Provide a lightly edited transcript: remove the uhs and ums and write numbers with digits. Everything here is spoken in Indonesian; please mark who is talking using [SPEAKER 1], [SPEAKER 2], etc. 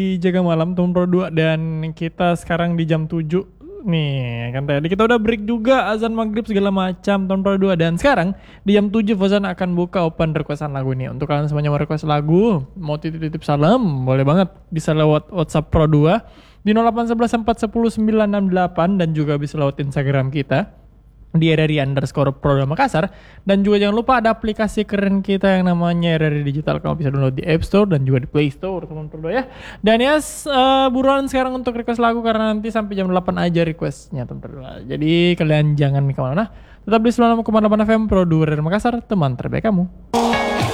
[SPEAKER 1] Jaga Malam Tom Pro 2 dan kita sekarang di jam 7 nih kan tadi kita udah break juga azan maghrib segala macam Tom Pro 2 dan sekarang di jam 7 Fozan akan buka open requestan lagu nih untuk kalian semuanya mau request lagu mau titip-titip salam boleh banget bisa lewat WhatsApp Pro 2 di 0811 410 968 dan juga bisa lewat Instagram kita di RRI_Pro Makassar dan juga jangan lupa ada aplikasi keren kita yang namanya RRI Digital, kamu bisa download di App Store dan juga di Play Store teman-teman ya. Dan ya buruan sekarang untuk request lagu karena nanti sampai jam 8 aja requestnya teman-teman. Jadi kalian jangan kemana-mana, tetap di 96,8 FM Pro 2 RRI Makassar, teman terbaik kamu.